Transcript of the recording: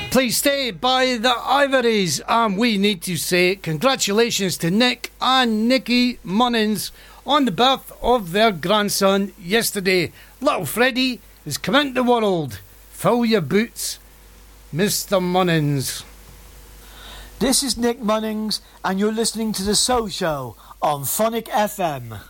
Please Stay by the Ivories, and we need to say congratulations to Nick and Nikki Munnins on the birth of their grandson yesterday. Little Freddie has come into the world. Fill your boots, Mr. Munnins. This is Nick Munnings, and you're listening to The Soul Show on Phonic FM.